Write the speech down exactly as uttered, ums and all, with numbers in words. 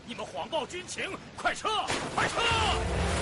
你们谎报军情，快撤！快撤！